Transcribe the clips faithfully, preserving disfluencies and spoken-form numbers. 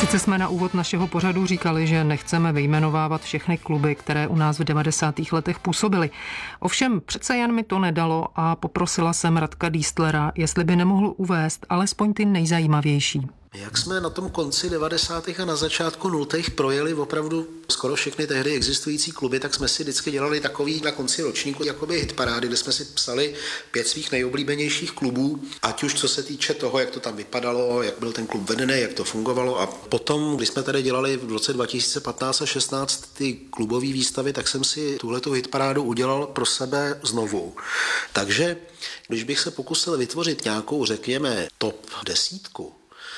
Sice jsme na úvod našeho pořadu říkali, že nechceme vyjmenovávat všechny kluby, které u nás v devadesátých letech působily. Ovšem přece jen mi to nedalo a poprosila jsem Radka Diestlera, jestli by nemohl uvést alespoň ty nejzajímavější. Jak jsme na tom konci devadesátých a na začátku nultých projeli opravdu skoro všechny tehdy existující kluby, tak jsme si vždycky dělali takový na konci ročníku jakoby hitparády, kde jsme si psali pět svých nejoblíbenějších klubů, ať už co se týče toho, jak to tam vypadalo, jak byl ten klub vedený, jak to fungovalo. A potom, když jsme tady dělali v roce dva tisíce patnáct a šestnáct ty klubové výstavy, tak jsem si tuhletu hitparádu udělal pro sebe znovu. Takže když bych se pokusil vytvořit nějakou, řekněme, top desítku,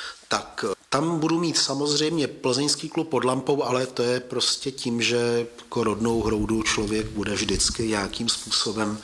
tak tam budu mít samozřejmě plzeňský klub pod lampou, ale to je prostě tím, že jako rodnou hroudu člověk bude vždycky nějakým způsobem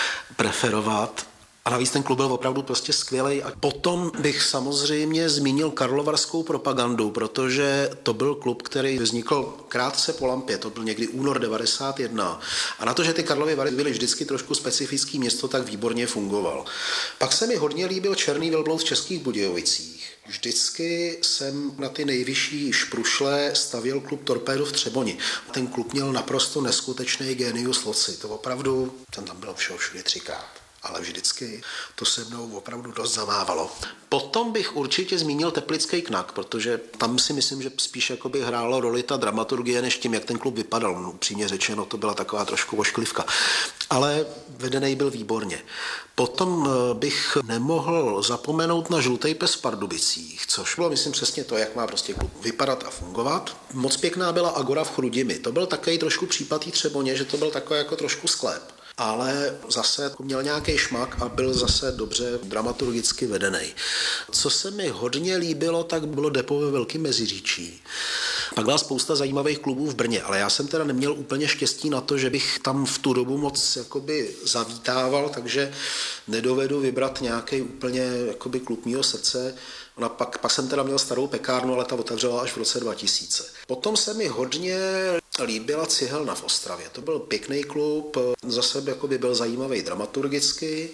preferovat. A navíc ten klub byl opravdu prostě skvělej. A potom bych samozřejmě zmínil karlovarskou Propagandu, protože to byl klub, který vznikl krátce po lampě, to byl někdy únor devadesát jedna. A na to, že ty Karlovy Vary byly vždycky trošku specifický město, tak výborně fungoval. Pak se mi hodně líbil Černý velbloud v Českých Budějovicích. Vždycky jsem na ty nejvyšší šprušle stavěl klub Torpédo v Třeboni. Ten klub měl naprosto neskutečný genius loci. To opravdu, ten tam byl všeho všude třikrát. Ale vždycky to se mnou opravdu dost zamávalo. Potom bych určitě zmínil Teplický Knak, protože tam si myslím, že spíš jakoby hrálo roli ta dramaturgie, než tím, jak ten klub vypadal. No, upřímně řečeno, to byla taková trošku ošklivka. Ale vedený byl výborně. Potom bych nemohl zapomenout na Žlutej pes v Pardubicích, což bylo, myslím, přesně to, jak má prostě klub vypadat a fungovat. Moc pěkná byla Agora v Chrudimi. To byl takový trošku případ té Třeboně, že to byl takový jako trošku sklep. Ale zase měl nějaký šmak a byl zase dobře dramaturgicky vedený. Co se mi hodně líbilo, tak bylo depo ve Velkém Meziříčí. Pak byla spousta zajímavých klubů v Brně, ale já jsem teda neměl úplně štěstí na to, že bych tam v tu dobu moc jakoby zavítával, takže nedovedu vybrat nějaký úplně jakoby klub mýho srdce. Ona pak, pak jsem teda měl starou pekárnu, ale ta otevřela až v roce dva tisíce. Potom se mi hodně líbila Cihelna v Ostravě. To byl pěkný klub, zase jakoby byl zajímavý dramaturgicky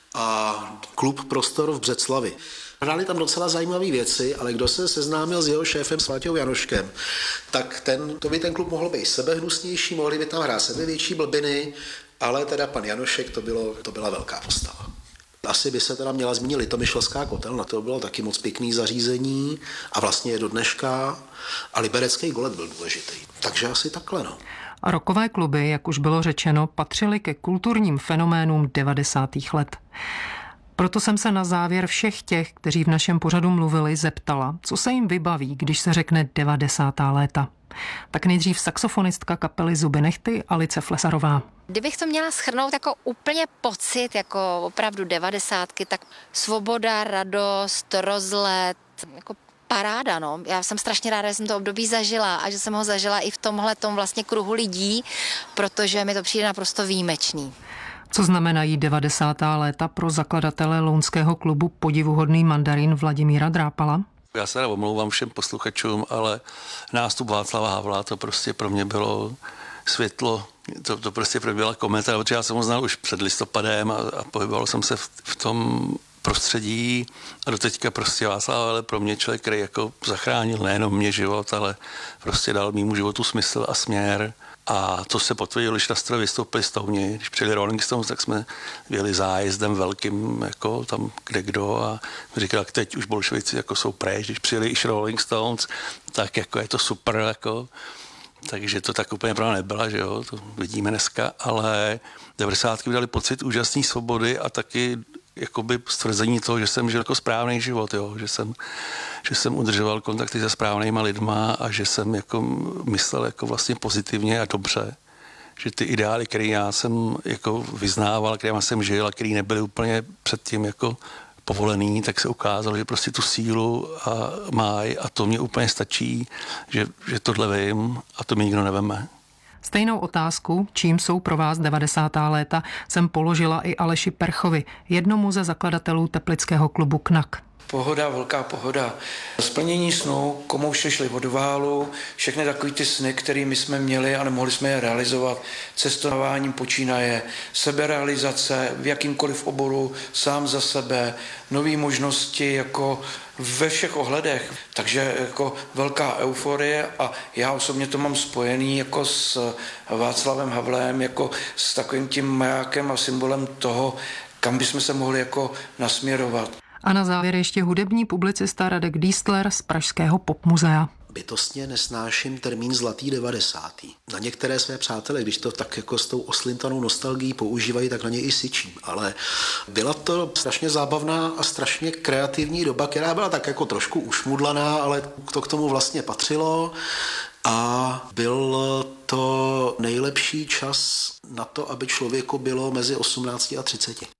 a klub Prostor v Břeclavi. Hráli tam docela zajímavé věci, ale kdo se seznámil s jeho šéfem Sváťou Janoškem, tak ten, to by ten klub mohl být sebehnusnější, mohli by tam hrát sebevětší blbiny, ale teda pan Janošek, to, bylo, to byla velká postava. Asi by se teda měla zmínit Litomyšlská kotelna, to bylo taky moc pěkný zařízení a vlastně je do dneška a Liberecký Golet byl důležitý. Takže asi takhle, no. A rockové kluby, jak už bylo řečeno, patřily ke kulturním fenoménům devadesátých let. Proto jsem se na závěr všech těch, kteří v našem pořadu mluvili, zeptala, co se jim vybaví, když se řekne devadesátá léta. Tak nejdřív saxofonistka kapely Zuby nehty Alice Flesarová. Kdybych to měla shrnout jako úplně pocit, jako opravdu devadesátky, tak svoboda, radost, rozlet, jako paráda, no. Já jsem strašně ráda, že jsem to období zažila a že jsem ho zažila i v tomhle tom vlastně kruhu lidí, protože mi to přijde naprosto výjimečný. Co znamenají devadesátá léta pro zakladatele lounského klubu Podivuhodný mandarin Vladimíra Drápala? Já se omlouvám všem posluchačům, ale nástup Václava Havla, to prostě pro mě bylo světlo, to, to prostě pro mě byla kometa, protože já jsem ho znal už před listopadem a, a pohyboval jsem se v, v tom prostředí a doteďka prostě Václav Havel pro mě člověk, který jako zachránil nejenom mě život, ale prostě dal mýmu životu smysl a směr. A to se potvrdilo, když na stroj vystoupili Stouni. Když přijeli Rolling Stones, tak jsme jeli zájezdem velkým, jako tam kde kdo a říkal, jak teď už bolševici jako jsou pryč, když přijeli i Rolling Stones, tak jako je to super, jako. Takže to tak úplně pravda nebyla, že jo, to vidíme dneska, ale devadesátky mi dali pocit úžasné svobody a taky jakoby stvrzení toho, že jsem žil jako správný život, jo, že jsem, že jsem udržoval kontakty se správnýma lidma a že jsem jako myslel jako vlastně pozitivně a dobře, že ty ideály, které já jsem jako vyznával, které jsem žil a které nebyly úplně předtím jako povolený, tak se ukázalo, že prostě tu sílu a máj a to mě úplně stačí, že, že tohle vím a to mi nikdo neveme. Stejnou otázku, čím jsou pro vás devadesátá léta, jsem položila i Aleši Perchovi, jednomu ze zakladatelů teplického klubu Knak. Pohoda, velká pohoda. Splnění snů, komouše šli od válu, všechny takový ty sny, které my jsme měli a nemohli jsme je realizovat. Cestováním počínaje, seberealizace v jakýmkoliv oboru, sám za sebe, nové možnosti jako ve všech ohledech. Takže jako velká euforie a já osobně to mám spojený jako s Václavem Havlem, jako s takovým tím majákem a symbolem toho, kam bychom se mohli jako nasměrovat. A na závěr ještě hudební publicista Radek Dístler z Pražského popmuzea. Bytostně nesnáším termín zlatý devadesátý. Na některé své přátele, když to tak jako s tou oslintanou nostalgií používají, tak na ně i syčím. Ale byla to strašně zábavná a strašně kreativní doba, která byla tak jako trošku ušmudlaná, ale to k tomu vlastně patřilo. A byl to nejlepší čas na to, aby člověku bylo mezi osmnácti a třiceti.